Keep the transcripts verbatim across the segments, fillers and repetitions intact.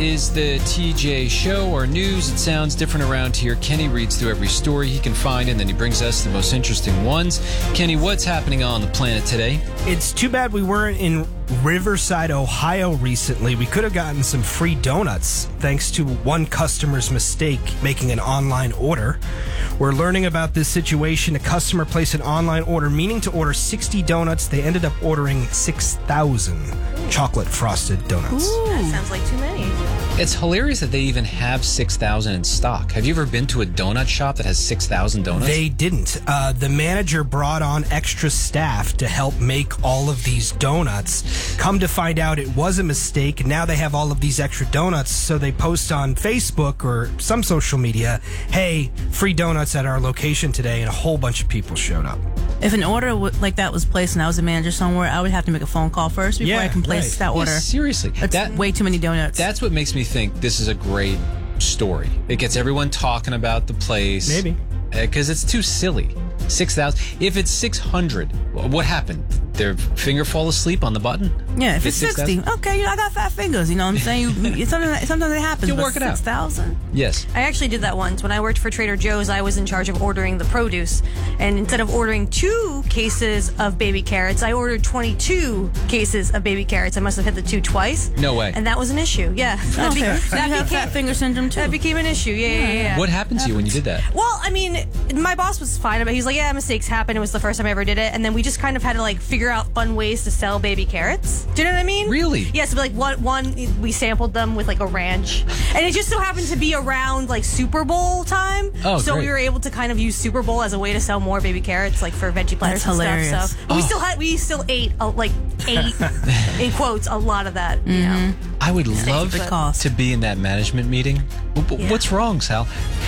Is the T J Show or news? It sounds different around here. Kenny reads through every story he can find, and then he brings us the most interesting ones. Kenny, what's happening on the planet today? It's too bad we weren't in Riverside, Ohio recently. We could have gotten some free donuts thanks to one customer's mistake making an online order. We're learning about this situation. A customer placed an online order meaning to order sixty donuts. They ended up ordering six thousand chocolate frosted donuts. Ooh. That sounds like too many. It's hilarious that they even have six thousand in stock. Have you ever been to a donut shop that has six thousand donuts? They didn't. Uh, the manager brought on extra staff to help make all of these donuts. Come to find out it was a mistake. Now they have all of these extra donuts, so they post on Facebook or some social media, hey, free donuts at our location today, and a whole bunch of people showed up. If an order w- like that was placed and I was a manager somewhere, I would have to make a phone call first before Yeah, I can place right. that order. Yeah, seriously. That's That- way too many donuts. That's what makes me think this is a great story. It gets everyone talking about the place. Maybe. Because it's too silly. six thousand. If it's six hundred, what happened? Their finger fall asleep on the button? yeah, if it's six sixty, thousand? okay, you know, I got fat fingers, you know what I'm saying? You, it's something that, sometimes it happens, You'll but work it out. six thousand? Yes. I actually did that once. When I worked for Trader Joe's, I was in charge of ordering the produce. And instead of ordering two cases of baby carrots, I ordered twenty-two cases of baby carrots. I must have hit the two twice. No way. And that was an issue, yeah. That, be- Okay, so that you have became, fat finger syndrome too. that became an issue, yeah, yeah, yeah. What happened to you when you did that? Well, I mean, my boss was fine about it. He was like, yeah, mistakes happen. It was the first time I ever did it. And then we just kind of had to, like, figure out fun ways to sell baby carrots. Do you know what I mean? Really? Yeah, so, like, one, one we sampled them with, like, a ranch. And it just so happened to be around, like, Super Bowl time. Oh, So great. we were able to kind of use Super Bowl as a way to sell more baby carrots, like, for veggie platters That's and hilarious. stuff. So but we Oh. still had, we still ate, uh, like, ate, in quotes, a lot of that, you know. I would love the cost. to be in that management meeting. W- Yeah. What's wrong, Sal?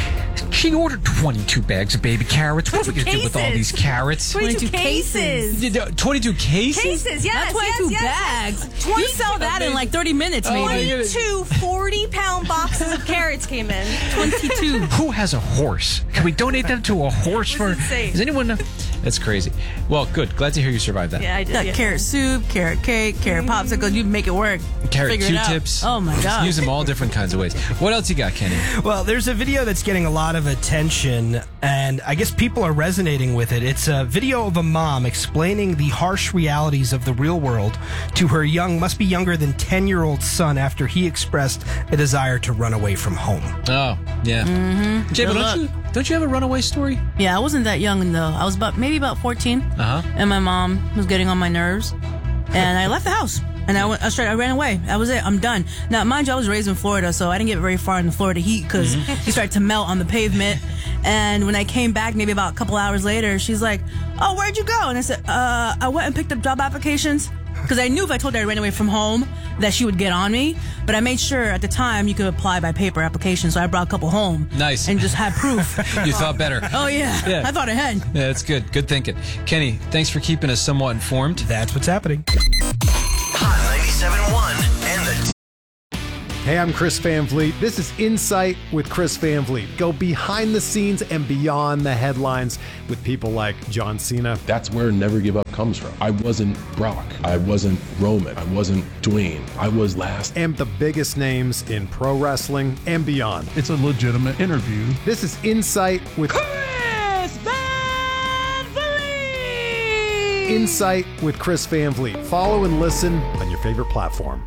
She ordered twenty-two bags of baby carrots. What are we going to do with all Cases. these carrots? twenty-two twenty-two cases. Did, uh, twenty-two cases? Cases, yes, Not twenty-two yes, yes, bags. yes. You sell that in like thirty minutes, Oh, maybe. yeah. twenty-two forty-pound boxes of carrots came in. twenty-two. Who has a horse? Can we donate them to a horse for? insane. Does anyone know? That's crazy. Well, good. Glad to hear you survived that. Yeah, I did. Got yeah. carrot soup, carrot cake, carrot popsicle. You make it work. Carrot Figure it out. Q-tips. Oh my Just god. use them all different kinds of ways. What else you got, Kenny? Well, there's a video that's getting a lot of attention, and I guess people are resonating with it. It's a video of a mom explaining the harsh realities of the real world to her young, must be younger than ten-year-old son after he expressed a desire to run away from home. Oh, yeah. Mm-hmm. Jay, but Good don't you don't you have a runaway story? Yeah, I wasn't that young though. I was about maybe about fourteen, Uh huh. and my mom was getting on my nerves, and I left the house. And I went I straight. I ran away. That was it. I'm done. Now, mind you, I was raised in Florida, so I didn't get very far in the Florida heat because he started to melt on the pavement. And when I came back, maybe about a couple hours later, she's like, "Oh, where'd you go?" And I said, "Uh, I went and picked up job applications." Because I knew if I told her I ran away from home, that she would get on me. But I made sure at the time you could apply by paper application, so I brought a couple home. Nice. And just had proof. You thought better. Oh yeah. Yeah. I thought ahead. Yeah, that's good. Good thinking. Kenny, thanks for keeping us somewhat informed. That's what's happening. Hot ninety-seven point one and the Hey, I'm Chris Van Vliet. This is Insight with Chris Van Vliet. Go behind the scenes and beyond the headlines with people like John Cena. That's where Never Give Up comes from. I wasn't Brock. I wasn't Roman. I wasn't Dwayne. I was last. And the biggest names in pro wrestling and beyond. It's a legitimate interview. This is Insight with Chris Van Vliet! Insight with Chris Van Vliet. Follow and listen on your favorite platform.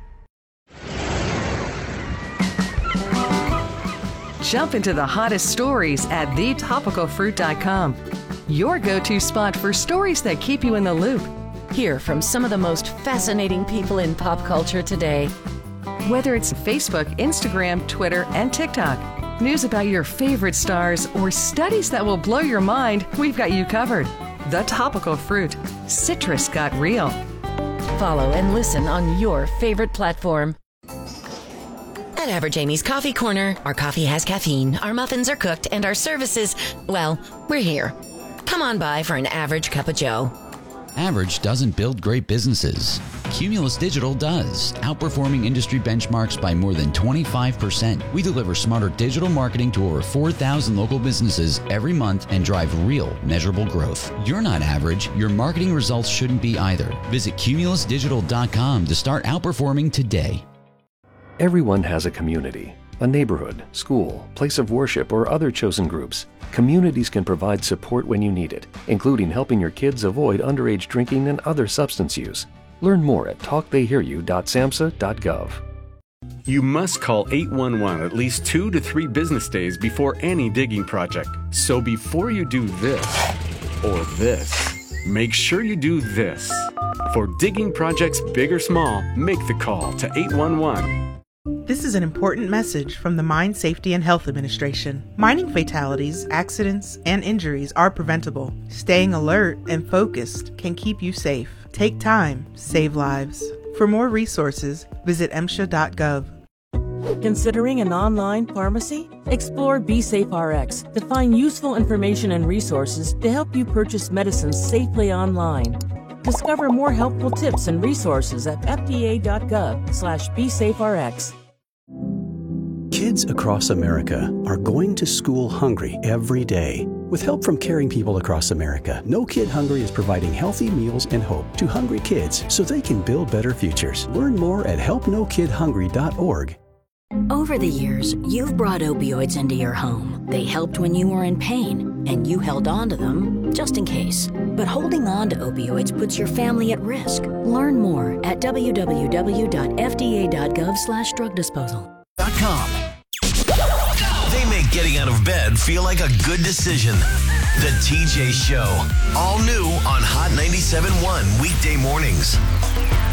Jump into the hottest stories at the topical fruit dot com. Your go-to spot for stories that keep you in the loop. Hear from some of the most fascinating people in pop culture today. Whether it's Facebook, Instagram, Twitter, and TikTok. News about your favorite stars or studies that will blow your mind, we've got you covered. The Topical Fruit. Citrus got real. Follow and listen on your favorite platform. At Average Amy's Coffee Corner, our coffee has caffeine, our muffins are cooked, and our services, well, we're here. Come on by for an average cup of joe. Average doesn't build great businesses. Cumulus Digital does, outperforming industry benchmarks by more than twenty-five percent. We deliver smarter digital marketing to over four thousand local businesses every month and drive real, measurable growth. You're not average. Your marketing results shouldn't be either. Visit cumulus digital dot com to start outperforming today. Everyone has a community, a neighborhood, school, place of worship, or other chosen groups. Communities can provide support when you need it, including helping your kids avoid underage drinking and other substance use. Learn more at talk they hear you dot samhsa dot gov. You must call eight one one at least two to three business days before any digging project. So before you do this or this, make sure you do this. For digging projects big or small, make the call to eight one one. This is an important message from the Mine Safety and Health Administration. Mining fatalities, accidents, and injuries are preventable. Staying alert and focused can keep you safe. Take time, save lives. For more resources, visit M S H A dot gov. Considering an online pharmacy? Explore BeSafeRx to find useful information and resources to help you purchase medicines safely online. Discover more helpful tips and resources at F D A dot gov slash BeSafeRx. Kids across America are going to school hungry every day. With help from caring people across America, No Kid Hungry is providing healthy meals and hope to hungry kids so they can build better futures. Learn more at help no kid hungry dot org. Over the years, you've brought opioids into your home. They helped when you were in pain, and you held on to them just in case. But holding on to opioids puts your family at risk. Learn more at w w w dot f d a dot gov slash drug disposal. They make getting out of bed feel like a good decision. The T J Show. All new on Hot ninety-seven point one weekday mornings.